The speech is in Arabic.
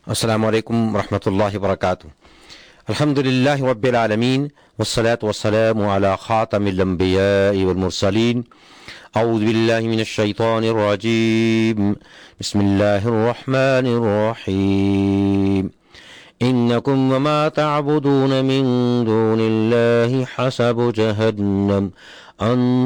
السلام عليكم ورحمة الله وبركاته. الحمد لله رب العالمين، والصلاة والسلام على خاتم الأنبياء والمرسلين. أعوذ بالله من الشيطان الرجيم. بسم الله الرحمن الرحيم. إنكم وما تعبدون من دون الله حسب جهنم